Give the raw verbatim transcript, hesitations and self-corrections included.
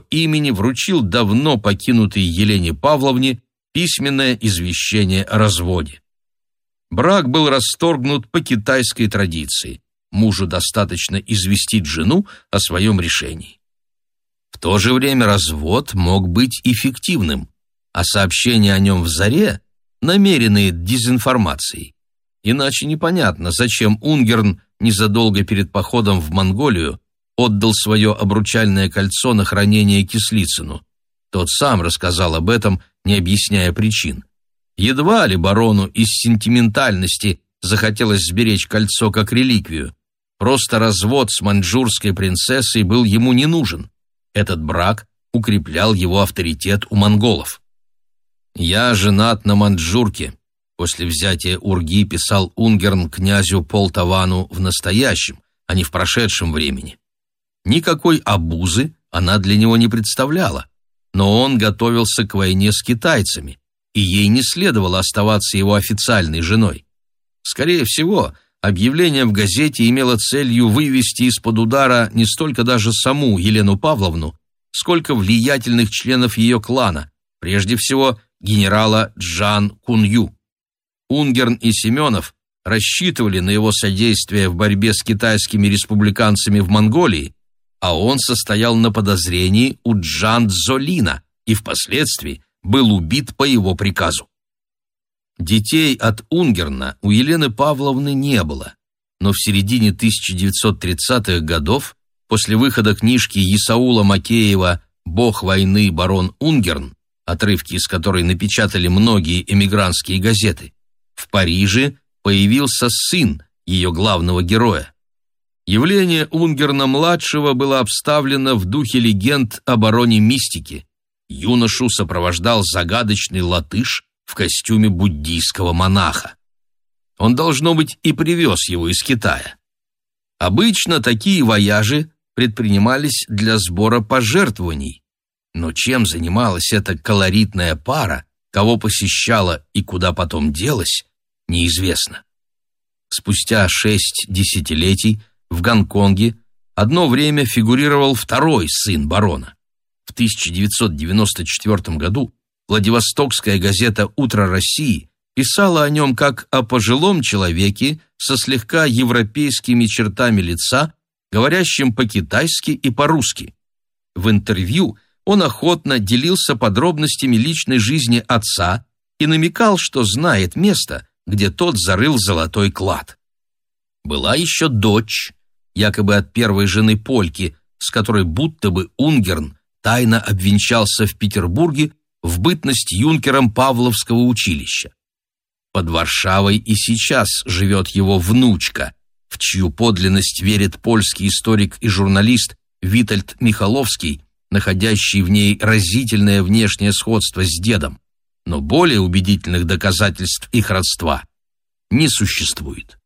его имени вручил давно покинутой Елене Павловне письменное извещение о разводе. Брак был расторгнут по китайской традиции. Мужу достаточно известить жену о своем решении. В то же время развод мог быть эффективным, а сообщения о нем в «Заре» — намеренные дезинформацией. Иначе непонятно, зачем Унгерн незадолго перед походом в Монголию отдал свое обручальное кольцо на хранение Кислицыну. Тот сам рассказал об этом, не объясняя причин. Едва ли барону из сентиментальности захотелось сберечь кольцо как реликвию. Просто развод с маньчжурской принцессой был ему не нужен. Этот брак укреплял его авторитет у монголов. «Я женат на маньчжурке», — после взятия Урги писал Унгерн князю Полтавану в настоящем, а не в прошедшем времени. Никакой обузы она для него не представляла, но он готовился к войне с китайцами, и ей не следовало оставаться его официальной женой. Скорее всего, объявление в газете имело целью вывести из-под удара не столько даже саму Елену Павловну, сколько влиятельных членов ее клана, прежде всего генерала Джан Кунью. Унгерн и Семенов рассчитывали на его содействие в борьбе с китайскими республиканцами в Монголии, а он состоял на подозрении у Джан Цзолина и впоследствии был убит по его приказу. Детей от Унгерна у Елены Павловны не было, но в середине тысяча девятьсот тридцатых годов, после выхода книжки Исаула Макеева «Бог войны, барон Унгерн», отрывки из которой напечатали многие эмигрантские газеты, в Париже появился сын ее главного героя. Явление Унгерна-младшего было обставлено в духе легенд о бароне мистики. Юношу сопровождал загадочный латыш в костюме буддийского монаха. Он, должно быть, и привез его из Китая. Обычно такие вояжи предпринимались для сбора пожертвований. Но чем занималась эта колоритная пара, кого посещала и куда потом делась, неизвестно. Спустя шесть десятилетий в Гонконге одно время фигурировал второй сын барона. В тысяча девятьсот девяносто четвёртом году Владивостокская газета «Утро России» писала о нем как о пожилом человеке со слегка европейскими чертами лица, говорящим по-китайски и по-русски. В интервью он охотно делился подробностями личной жизни отца и намекал, что знает место, где тот зарыл золотой клад. Была еще дочь, якобы от первой жены Польки, с которой будто бы Унгерн тайно обвенчался в Петербурге в бытность юнкером Павловского училища. Под Варшавой и сейчас живет его внучка, в чью подлинность верит польский историк и журналист Витальд Михаловский, находящий в ней разительное внешнее сходство с дедом, но более убедительных доказательств их родства не существует.